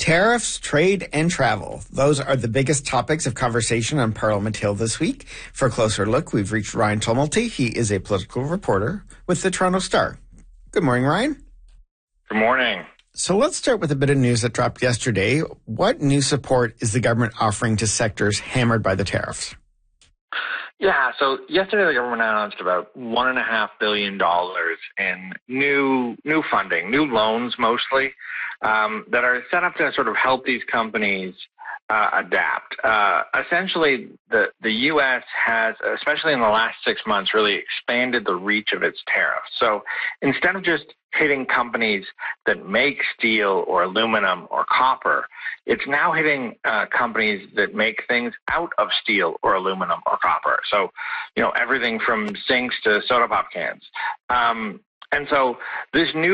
Tariffs, trade, and travel. Those are the biggest topics of conversation on Parliament Hill this week. For a closer look, we've reached Ryan Tumulty. He is a political reporter with the Toronto Star. Good morning, Ryan. Good morning. So let's start with a bit of news that dropped yesterday. What new support is the government offering to sectors hammered by the tariffs? Yeah, so yesterday the government announced about $1.5 billion in new funding, new loans mostly, that are set up to sort of help these companies adapt. Essentially, the U.S. has, especially in the last 6 months, really expanded the reach of its tariffs. So instead of just hitting companies that make steel or aluminum or copper, it's now hitting companies that make things out of steel or aluminum or copper. So, everything from sinks to soda pop cans. And so this new